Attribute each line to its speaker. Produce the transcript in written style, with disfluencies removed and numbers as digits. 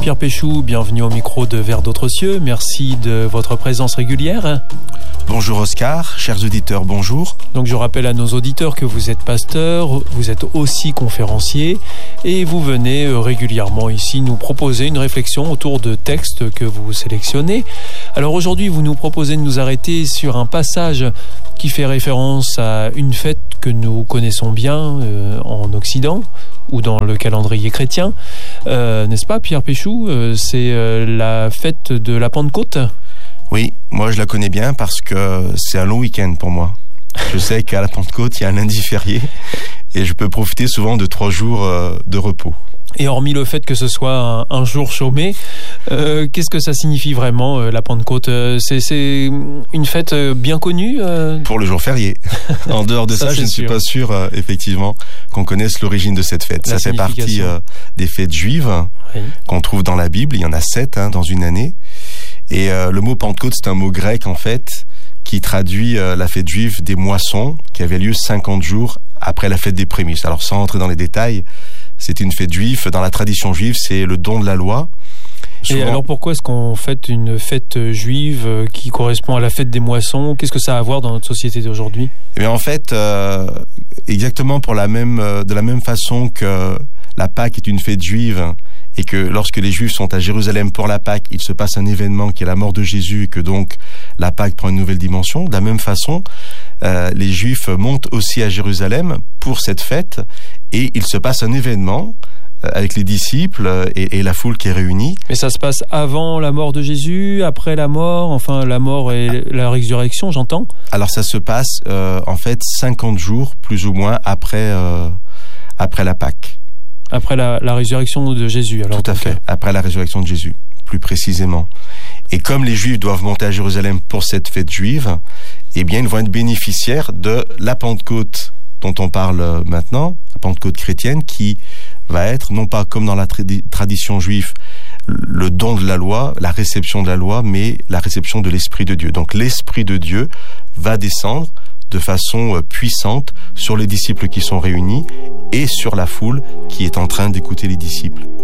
Speaker 1: Pierre Péchou, bienvenue au micro de Vers d'autres cieux. Merci de votre présence régulière.
Speaker 2: Bonjour Oscar, chers auditeurs, bonjour.
Speaker 1: Donc je rappelle à nos auditeurs que vous êtes pasteur, vous êtes aussi conférencier et vous venez régulièrement ici nous proposer une réflexion autour de textes que vous sélectionnez. Alors aujourd'hui, vous nous proposez de nous arrêter sur un passage qui fait référence à une fête que nous connaissons bien en Occident ou dans le calendrier chrétien. N'est-ce pas, Pierre Péchou? C'est la fête de la Pentecôte.
Speaker 2: Oui, moi je la connais bien parce que c'est un long week-end pour moi. Je sais qu'à la Pentecôte, il y a un lundi férié et je peux profiter souvent de 3 jours de repos.
Speaker 1: Et hormis le fait que ce soit un jour chômé, qu'est-ce que ça signifie vraiment, la Pentecôte? C'est une fête bien connue
Speaker 2: Pour le jour férié. En dehors de ça je ne suis pas sûr, effectivement, qu'on connaisse l'origine de cette fête. Ça fait partie des fêtes juives qu'on trouve dans la Bible. Il y en a 7 dans une année. Et le mot Pentecôte, c'est un mot grec, en fait, qui traduit la fête juive des moissons, qui avait lieu 50 jours après la fête des prémices. Alors, sans entrer dans les détails, c'est une fête juive. Dans la tradition juive, c'est le don de la loi.
Speaker 1: Souvent... Et alors, pourquoi est-ce qu'on fête une fête juive qui correspond à la fête des moissons? Qu'est-ce que ça a à voir dans notre société d'aujourd'hui? Eh
Speaker 2: bien, en fait, exactement de la même façon que la Pâque est une fête juive, et que lorsque les Juifs sont à Jérusalem pour la Pâque, il se passe un événement qui est la mort de Jésus et que donc la Pâque prend une nouvelle dimension. De la même façon, les Juifs montent aussi à Jérusalem pour cette fête et il se passe un événement avec les disciples et la foule qui est réunie.
Speaker 1: Mais ça se passe avant la mort de Jésus, après la mort, enfin la mort et la résurrection, j'entends? Alors
Speaker 2: ça se passe en fait 50 jours plus ou moins après la Pâque.
Speaker 1: Après la résurrection de Jésus, alors.
Speaker 2: Tout à fait, après la résurrection de Jésus, plus précisément. Et comme les Juifs doivent monter à Jérusalem pour cette fête juive, eh bien, ils vont être bénéficiaires de la Pentecôte dont on parle maintenant, la Pentecôte chrétienne, qui va être, non pas comme dans la tradition juive, le don de la loi, la réception de la loi, mais la réception de l'Esprit de Dieu. Donc l'Esprit de Dieu va descendre de façon puissante sur les disciples qui sont réunis et sur la foule qui est en train d'écouter les disciples.